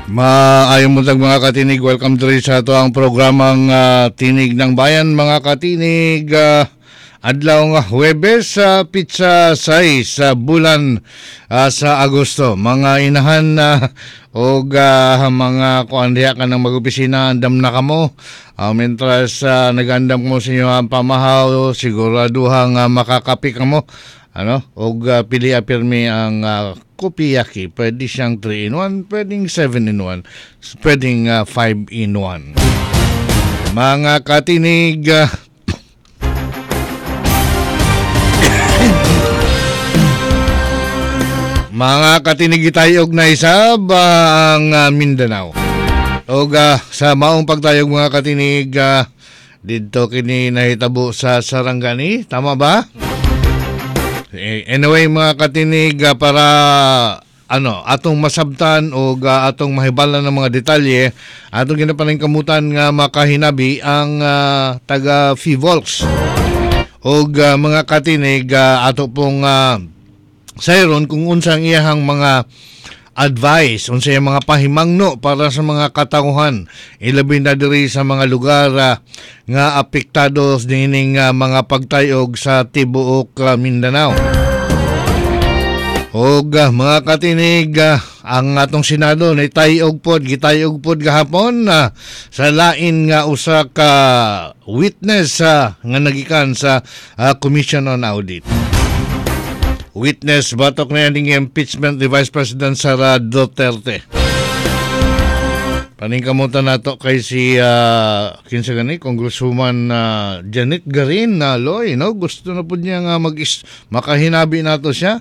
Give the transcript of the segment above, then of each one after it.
Maayong buntag mga katinig, welcome to rin sa ito ang programang Tinig ng Bayan mga katinig. Adlaw nga Huwebes sa pizza 6 sa bulan sa Agosto. Mga inahan o mga kuandiya ka ng mag-opisina, andam na kamo. Mientras nagandam mo sa inyo ang pamahaw, siguraduhang makakapi ka mo. Pili apirmi ang kopiyaki. Pwede siyang 3-in-1, pwedeng 7-in-1, pwedeng 5-in-1. Mga katinig, mga katinig itayog na isab ang Mindanao. Sa maong pagtayog mga katinig, dito kini nahitabo sa Sarangani, tama ba? Anyway mga katinig, para atong masabtan o atong mahibalan ng mga detalye, atong ginapaningkamutan nga makahinabi ang taga FIVOLX o mga katinig, ato pong sayron kung unsang iyahang mga advice, unsay mga pahimangno para sa mga katauhan, ilabi na diri sa mga lugar nga apektado dining mga pagtayog sa tibuok Mindanao. Mga katinig, ang atong Senado gitayog pod gahapon sa lain nga usa ka witness nga nagikan sa Commission on Audit. Witness batok na yung impeachment ni Vice President Sara Duterte. Paningkamutan nato kay si kinsa gani Congresswoman Janet Garin na Loy, gusto na po niya nga makahinabi nato siya.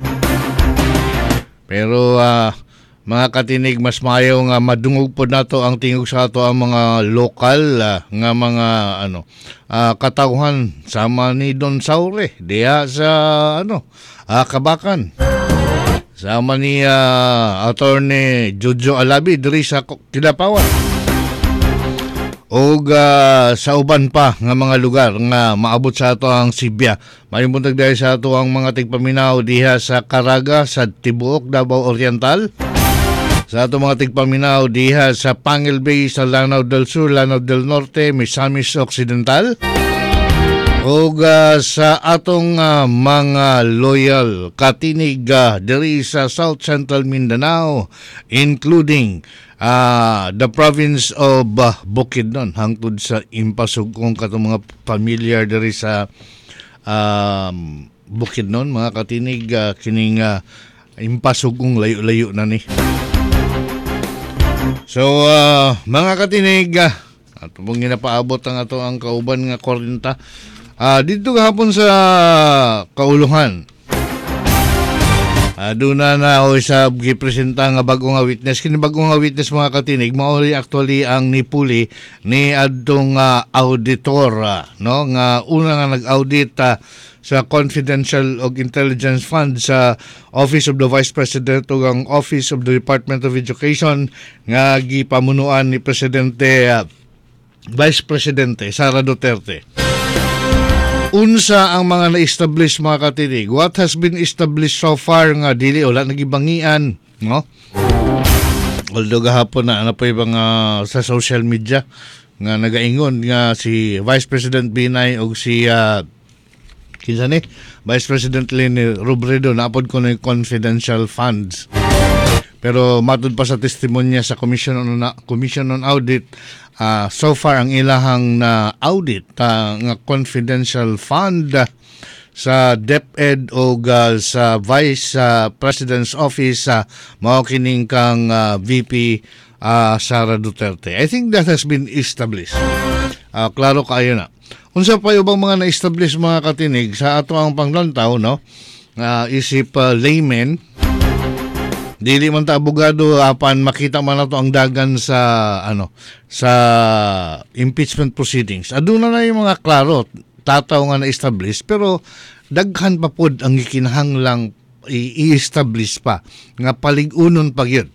Pero mga katinig, mas mayaw nga madungog po nato ang tingog sa ato ang mga lokal nga mga katauhan sama ni Don Saure diya sa Kabakan. Sama ni Attorney Jojo Alabi diri sa Kidapawan. Sa uban pa nga mga lugar nga maabot sa ato ang Sibya. Mayuntag dahil sa ato ang mga tigpaminaw diha sa Caraga, sa Tibuok, Davao Oriental. Sa ato mga tigpaminaw diha sa Pangil Bay, sa Lanao del Sur, Lanao del Norte, Misamis Occidental. Sa atong mga loyal katinig diri sa South Central Mindanao, including the province of Bukidnon, hangtod sa Impasugong katong mga familiar diri sa Bukidnon, mga katinig, kining Impasugong layo-layo na ni. So mga katinig, ato mong ginapaabot ang ato ang kauban nga 40 dito kahapon sa Kauluhan. Doon na sa gipresenta nga bagong nga witness. Kini bagong nga witness mga katinig, mauli actually ang nipuli ni adtong auditor, nga una nga nag-audit sa Confidential og Intelligence Fund sa Office of the Vice President ug ang Office of the Department of Education nga gipamunuan ni Vice Presidente Sara Duterte. Unsa ang mga na-establish mga katinig? What has been established so far nga dili wala nagibangian, Although gahapon na pa ibang sa social media nga nagaingon nga si Vice President Binay og si Vice President Leni Robredo naapod ko na confidential funds. Pero matud pa sa testimonya sa Commission on Audit, so far ang ilahang na audit nga confidential fund sa DepEd o sa Vice President's Office mao kining kang VP Sara Duterte. I think that has been established. Klaro kayo na. Unsa pa ubang mga na-establish mga katinig sa ato ang panglantaw, isip layman. Dili man ta abogado apan makita man nato ang dagan sa sa impeachment proceedings. Aduna na yung mga klaro tataw nga na-establish pero daghan pa pod ang gikinahanglang i-establish pa nga paligunon pa gyud.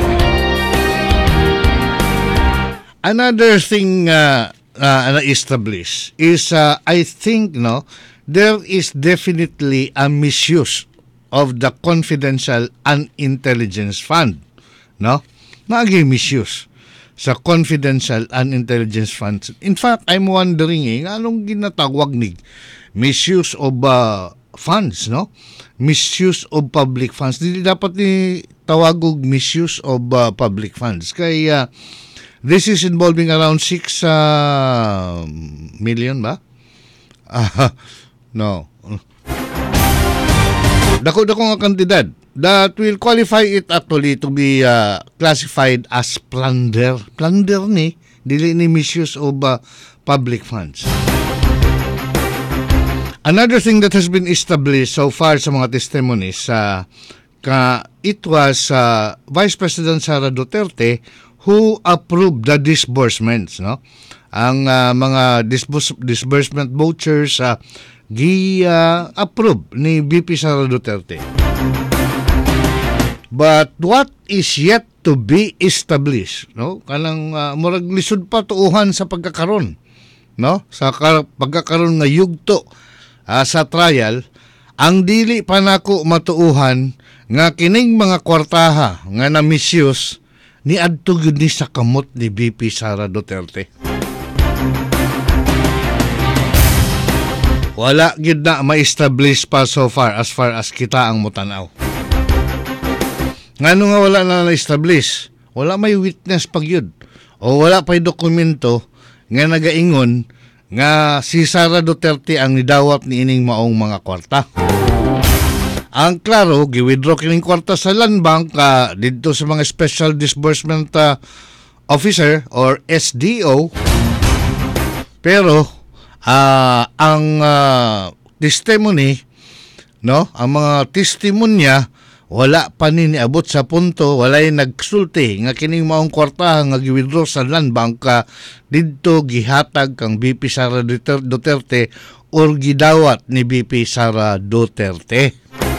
Another thing na-establish is I think there is definitely a misuse of the Confidential and Intelligence Fund, naagi misuse sa confidential and intelligence funds. In fact, I'm wondering anong ginatawag ni misuse of funds, no? Misuse of public funds. Dili dapat ni tawagog misuse of public funds. Kaya this is involving around 6 million ba? No. Dako-dako nga kantidad that will qualify it actually to be classified as plunder. Plunder ni, dili ni misuse of public funds. Another thing that has been established so far sa mga testimonies, it was Vice President Sara Duterte who approved the disbursements, no? Ang mga disbursement vouchers gi-approve ni VP Sara Duterte. But what is yet to be established, no? Kanang murag lisod pa tuuhan sa pagkakaron, no? Sa pagkakaron nga yugto sa trial, ang dili pa nako matuuhan nga kining mga kwartaha nga na misuse ni adto gyud ni sa kamot ni VP Sara Duterte. Wala gyud na ma-establish pa so far as kita ang mutanaw. Ngano nga wala na na-establish? Wala may witness pag yun. O wala pa'y dokumento nga nagaingon nga si Sara Duterte ang nidawat ni ining maong mga kwarta. Ang klaro, gi-withdraw kining kwarta sa Land Bank dito sa mga Special Disbursement Officer or SDO. Pero ang testimony, no, ang mga testimonya wala pa ni niabot sa punto, walay nagsulti nga kining maong kwarta nga gi-withdraw sa Land Bank didto gihatag kang VP Sara Duterte or gidawat ni VP Sara Duterte.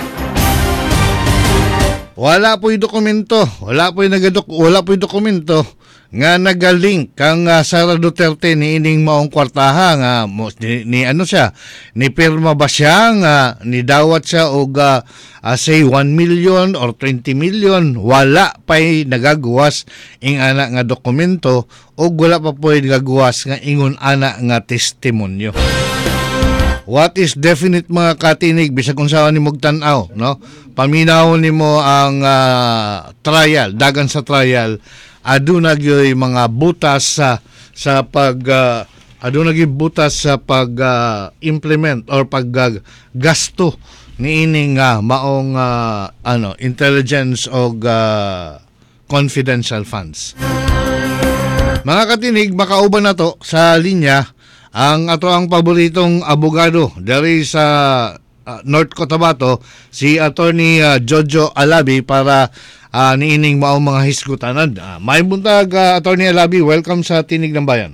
Wala po'y dokumento, wala po'y dokumento nga nagalink kang Sara Duterte ni ining maong kwartaha nga ni ano siya, ni pirma ba siya nga ni dawat siya og say 1 million or 20 million. Wala pa'y nagagawas ing ana nga dokumento o wala pa po'y nagagawas nga ingon ana nga testimonyo. What is definite mga katinig bisag kung saan ni mugtan-aw, no? Paminaw nimo ang trial, dagan sa trial, aduna gyud mga butas sa pag aduna gyud butas sa pag implement or pag gasto ni ining maong intelligence o confidential funds. Mga katinig, makauban na to sa linya ang ato ang paboritong abogado dari sa North Cotabato, si Attorney Jojo Alabi para niining maong mga hisgutanan. May buntag, Attorney Alabi, welcome sa Tinig ng Bayan.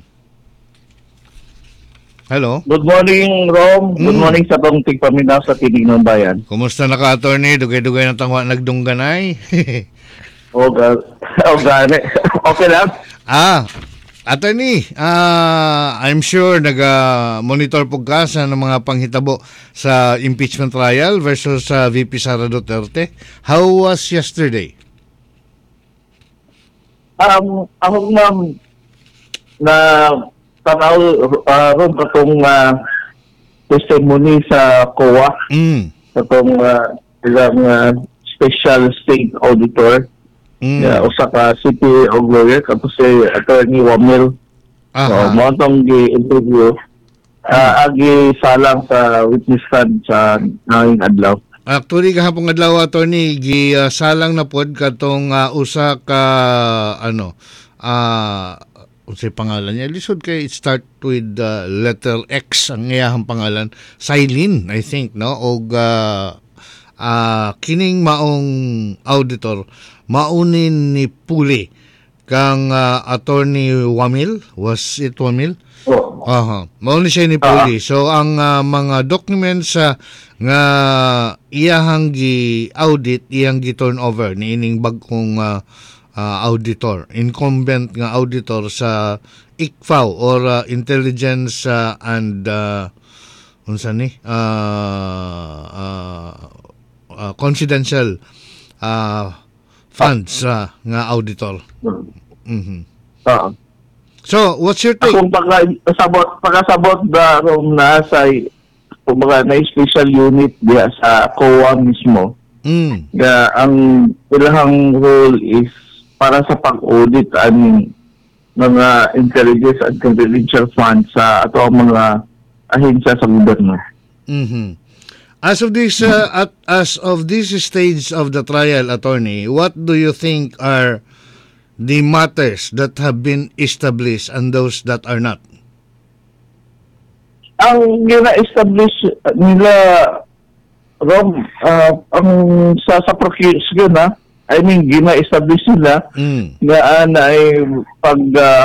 Hello. Good morning, Rom. Good morning sa tong tigpaminaw sa Tinig ng Bayan. Kumusta na ka, Attorney? Dugay-dugay ng tangwa nagdungganay. Gani. Okay lang? Attorney, I'm sure nag-monitor po ka sa mga panghitabo sa impeachment trial versus VP Sara Duterte. How was yesterday? Ako ma'am na tanaw ron katong testimony sa COA. Katong ilang special state auditor. Usa ka city og lawyer kapos si Attorney Wamil. So mo tong gi-interview agi salang sa witness stand sa nanging adlaw. Actually gahapon adlaw, Attorney, salang na pod katong usa ka unsay pangalan niya? Lisod kay it start with letter X ang iyang pangalan. Silene, I think, no? Og kining maong auditor maunin ni Puli kang Attorney Wamil. Was it Wamil? Maunin siya ni Puli. So ang mga documents nga iyahang gi-audit, iyang gi-turn over ni ining bagkong auditor, incumbent nga auditor sa ICFAO or Intelligence and Confidential funds nga auditor. Mhm. Oo. So, what's your take? Kung pagkasabot da ron na sa kumbaga na special unit diya sa COA mismo, nga ang ilahang role is para sa pag-audit ang mga intelligence and confidential funds sa ato ang mga ahensya sa gobyerno. Mhm. As of this stage of the trial, attorney, what do you think are the matters that have been established and those that are not? Ang gina-establish nila Rom, ang sa prosecution gina-establish nila na ay pag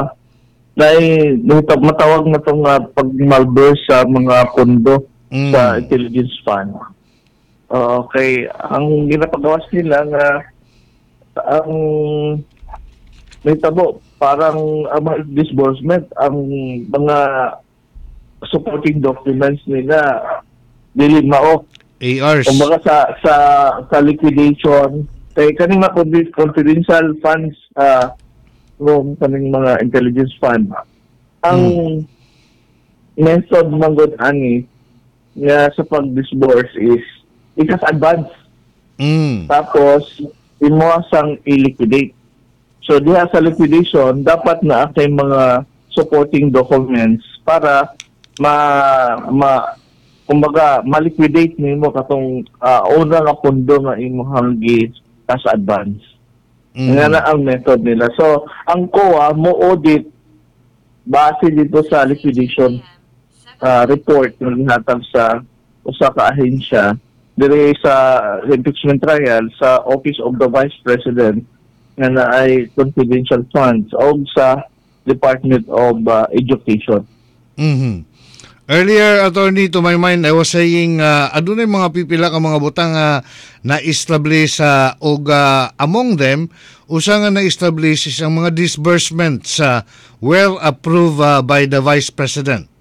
matawag na itong pag-malverse sa mga pondo sa intelligence fund. Okay, ang ginapagawas nila nga ang may tabo parang ang mga disbursement, ang mga supporting documents nila dili mao ARs. kumbaga sa liquidation kay kaning mga confidential funds ng kaning mga intelligence fund. Ang method manggod ani nga sa pag-disburse is ikas advance. Tapos imo sang i-liquidate. So diha sa liquidation dapat na ang mga supporting documents para kumbaga ma-liquidate nimo katong una nga pondo nga imong gi as advance. Nga na ang method nila. So ang COA mo audit base dito sa liquidation report na gihatag sa usa ka ahensya diri sa impeachment trial sa Office of the Vice President nga naay confidential funds o sa Department of Education. Earlier, attorney, to my mind, I was saying, adunay mga pipila ka mga butang na-establish among them, usa nga na-establish ang mga disbursements well approved by the Vice President.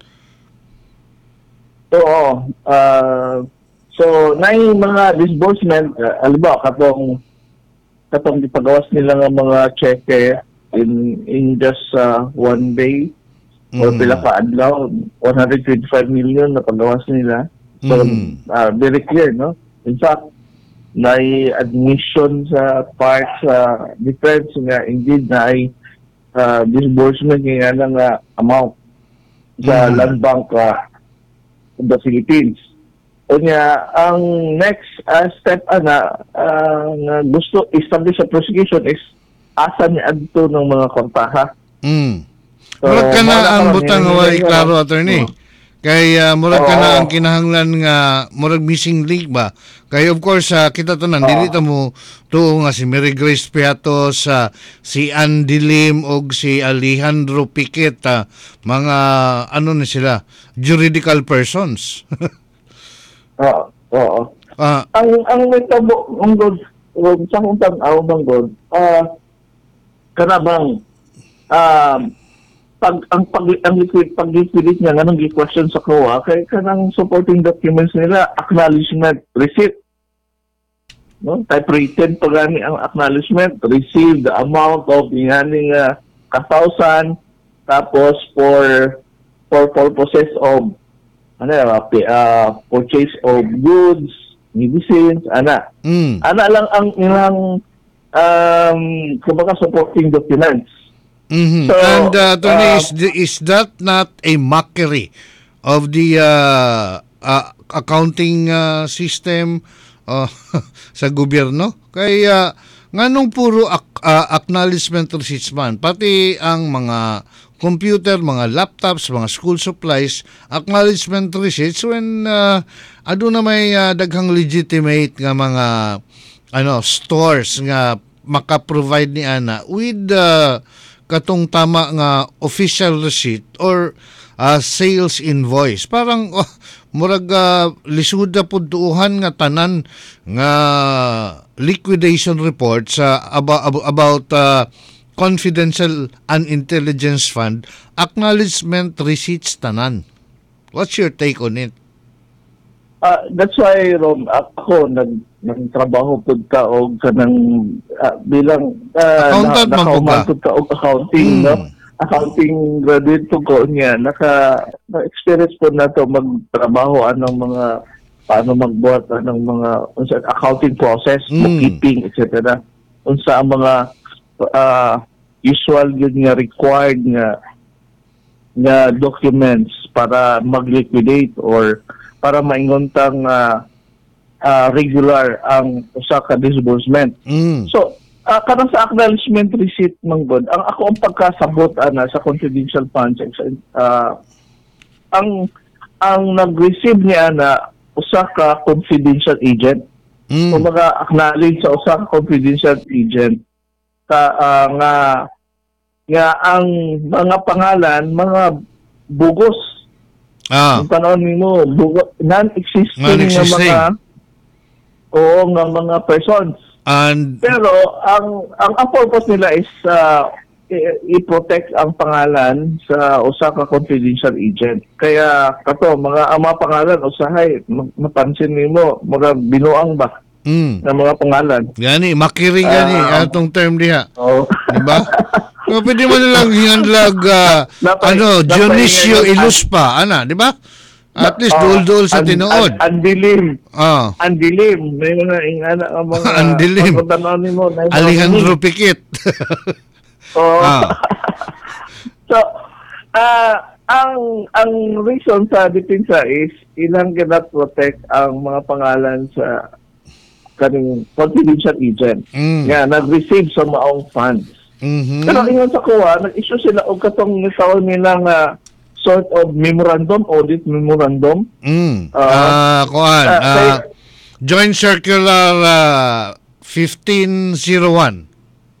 So, na mga disbursement, halimbawa, katong ipagawas nila nga mga cheque in just one day, or pila pa adlaw, 125 million na pagawas nila. So, very clear, no? In fact, admission sa part sa defense nga indeed na ay disbursement nga nga amount sa Land Bank of the Philippines. O niya, ang next step nga gusto establish sa prosecution is asa niya adto ng mga kontaha. So, murag ka na ang butang nga klaro, attorney. Kay murag ka na ang kinahanglan nga murag missing link ba? Kay of course kita tanan dili ta mo tuo nga si Mary Grace Piatos, si Andy Lim og si Alejandro Piquet, mga ano na sila, juridical persons. Oo. Ang may tabo ang god sa kung tanaw bang god kanabang pag-liquidate niya nganong gi-question sa COA kay kanang supporting documents nila acknowledgement receipt, no, type-written pagani ang acknowledgement received the amount of inaning 1,000 tapos for purposes of purchase of goods, medicines, ana lang ang ilang kumbaga supporting documents. So, and Tony, is that not a mockery of the accounting system sa gobyerno? Kaya nganong puro acknowledgement receipts man, pati ang mga computer, mga laptops, mga school supplies, acknowledgement receipts when aduna may daghang legitimate nga mga stores nga maka-provide ni ana with katong tama nga official receipt or sales invoice. Parang murag lisud na pudtuhan nga tanan nga liquidation report sa about confidential and intelligence fund, acknowledgement receipts tanan. What's your take on it? That's why, Rom, ako nagtrabaho pud ka og kanang bilang Accountant man po ka? nakauman ka og accounting, no? Accounting graduate po ko niya. Na-experience po na to magtrabaho anong mga paano magbuhat anong mga accounting process, bookkeeping, etc. Unsa ang mga usual yun nga required nga documents para mag-liquidate or para maingontang regular ang usa ka disbursement. So, karang sa acknowledgement receipt manggod, ang ako ang pagkasabot sa confidential funds, ang nag-receive niya na usa ka confidential agent. Kung acknowledge sa usa ka confidential agent nga ang mga pangalan, mga bugos. Yung panahon mo, non-existing nga mga persons. Pero ang purpose nila is i-protect ang pangalan sa usa ka confidential agent. Kaya kato ang mga pangalan usahay mapansin nimo mga binuang ba na mga pangalan. Gani makiri gani atong term diha. Diba? So, pwede mo nilang hinandlag Dionisio Iluspa, di ba? At least dul-dul sa tinuod. Andilim. Andilim. May mga ingana ang mga Andilim. Alejandro Pikit. So, ang reason sa depensa is ilang protect ang mga pangalan sa kaning confidential agent. Nga nag-receive sa maong funds. Pero ingon sa kuha, nag-issue sila og katong nitawag nilang sort of memorandum, audit memorandum. Joint Circular 1501.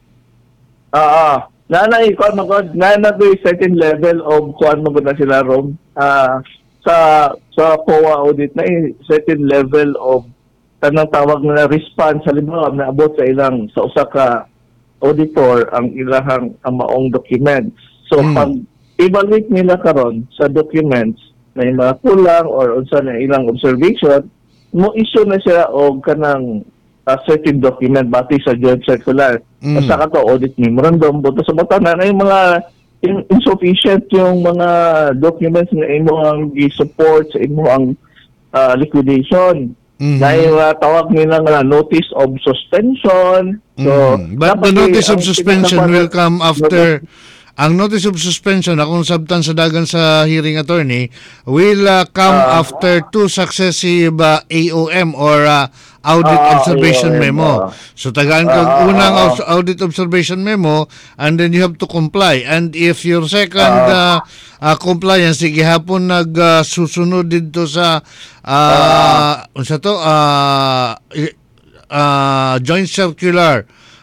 Nanay ko certain level of kuan mo na sila rom sa COA audit na certain level of tanang tawag na response halimbawa na abot sa ilang sa usa ka auditor ang ilahang maong documents. So pag evaluate nila karon sa documents na yung mga kulang or unsa na ilang observation, mo issue na siya og kanang certain document bati sa joint circular. Sa kato audit memorandum buto sa bata na yung mga insufficient yung mga documents na imo ang gi-support sa imo ang liquidation. Dahil tawag nila nga notice of suspension. So, but the notice of suspension will come after. Ang notice of suspension, akong sabtan sa dagan sa hearing attorney, will come after 2 successive AOM or audit observation AOM, memo. So tagaan ka unang audit observation memo and then you have to comply. And if your second compliance, sige hapon nagsusunod dito sa Joint Circular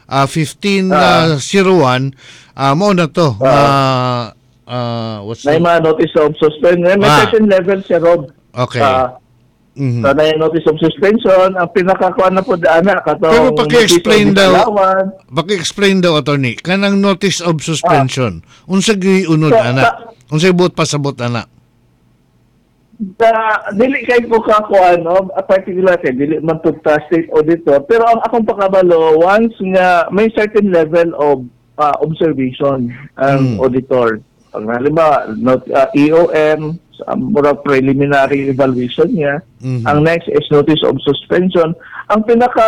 1501, mo na to. What's may mga notice of suspension. May certain level siya, Rob. Okay. So, na yung notice of suspension, ang pinakakuan na po daan na. Pero paki-explain daw, attorney, kanang notice of suspension, unsag giunod, ana? Unsag buot pasabot, ana? Dili kay ko kakuan, particular kay dili man to state auditor, pero ang akong pakabalo, once nga may certain level of observation ang auditor. Pag halimbawa, EOM, mura preliminary evaluation niya. Ang next is notice of suspension. Ang pinaka,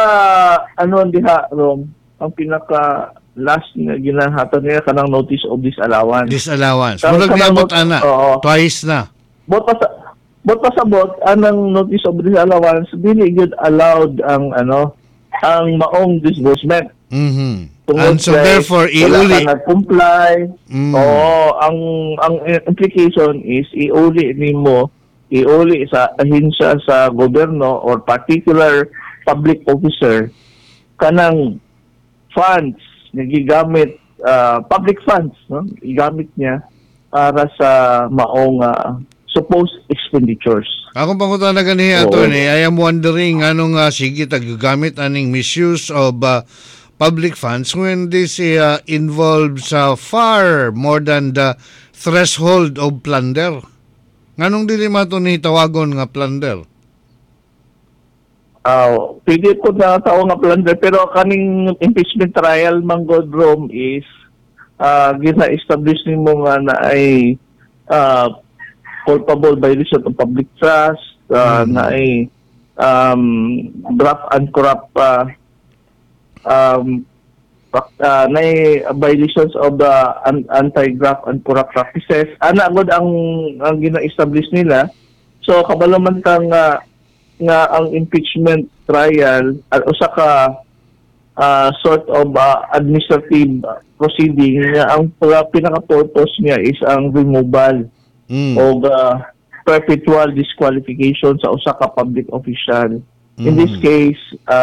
ang pinaka last na ginahatan niya kanang notice of disallowance. Disallowance. Murag niabot, ana. Twice na. Bot pasabot, anang notice of disallowance, dili good allowed ang maong disbursement. And so therefore, iuli. Nag-comply. Ang implication is iuli sa ahensya sa gobyerno or particular public officer kanang funds na gigamit, public funds, igamit niya para sa maong supposed expenditures. Akong pangutan na ganihi, attorney, I am wondering anong sige tagagamit aning misuse of public funds when this involves far more than the threshold of plunder. Nganong dili mato ni tawagon nga plunder? pwede ko na tao nga plunder, pero kaning impeachment trial manggod Rom is gina-establish nimo nga na ay culpable violation of public trust, na ay graft and corrupt na violations of the anti-graft and corrupt practices. Ana gud ang gina-establish nila. So kabalo man kang nga ang impeachment trial usa ka sort of administrative proceeding nga ang pinaka-purpose niya is ang removal of perpetual disqualification sa usa ka public official. In this case,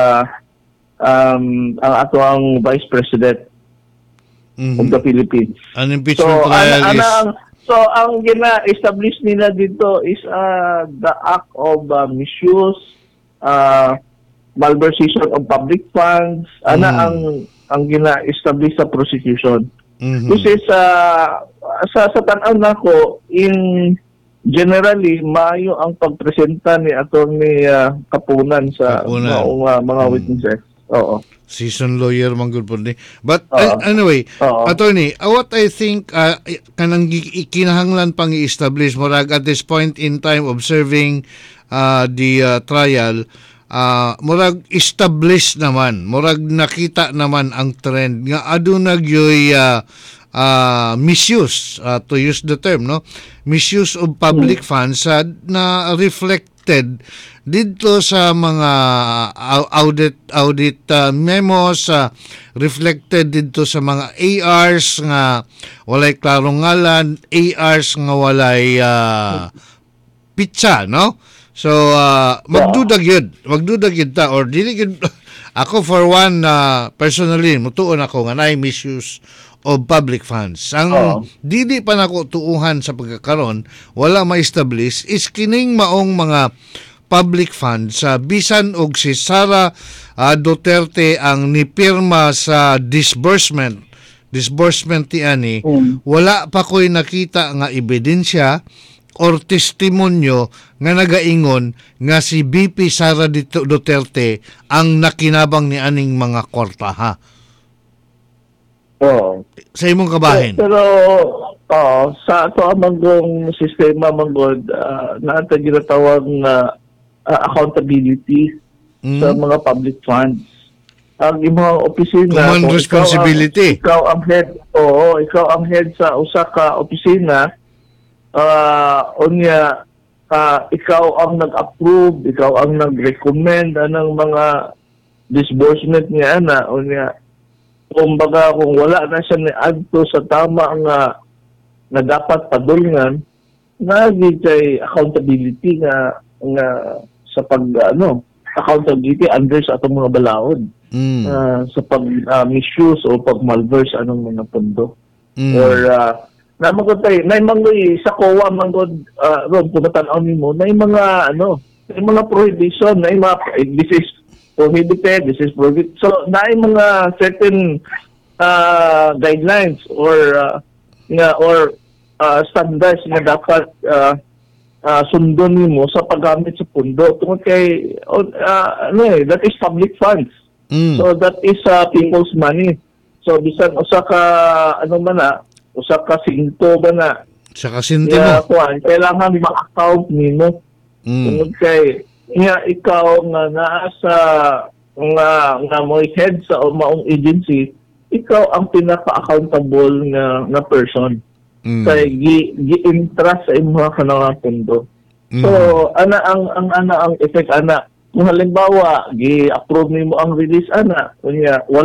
ang ato ang Vice President of the Philippines. An impeachment trial is... So, ang gina-establish nila dito is the act of misuse, malversation of public funds. Ang gina-establish sa prosecution. This is, sa tanaw na ko, in generally, maayo ang pagpresenta ni Atty. Kapunan sa mga witnesses. Oo. Seasoned lawyer manggod po ni. But anyway, attorney, what I think kanang kinahanglan pang i-establish murag at this point in time observing the trial, murag establish naman, murag nakita naman ang trend nga aduna gyoy misuse, to use the term, no, misuse of public funds na reflected dito sa mga audit memos, reflected dito sa mga ARs nga walay klarong ngalan, ARs nga walay pitsa, no? So magdudag yun ta, or dili gyud ako for one, personally mutuon ako nga naay misuse of public funds. Ang dili pa nako tuuhan sa pagkakaron, wala ma-establish is kining maong mga public funds sa bisan og si Sara Duterte ang nipirma sa disbursement ti ani, wala pa ko'y nakita nga ebidensya or testimonyo nga nagaingon nga si BP Sara Duterte ang nakinabang ni aning mga kwarta, sa imong kabahin. Pero sa ato amang sistema manggod naata ginatawag nga accountability sa mga public funds. Ang imong opisina, common responsibility. Ikaw ang head sa usa ka opisina, unya ikaw ang nag-approve, ikaw ang nag-recommend ng mga disbursement niya ana, unya kumbaga kung wala na siya niadto sa tama nga dapat padulngan, nagigay accountability nga sa accountability under sa atong mga balaod sa misuse o pag-malverse anong mga pondo. Or nay sa COA manggod Rob, kung matanaw nimo, nay mga prohibition, nay mga this is prohibited, this is prohibited. So nay mga certain guidelines or standards na dapat sundon nimo sa paggamit sa pundo tungod kay that is public funds. So that is people's money. So bisan usa ka usa ka sinto ba na sa kasintimo, kailangan ma-account nimo tungod kay ikaw nga nasa nga mo head sa maong agency, ikaw ang pinaka-accountable na person. Kay gi-entrust sa imong kanang pondo. So ang effect kung halimbawa gi-approve nimo ang release kunya wala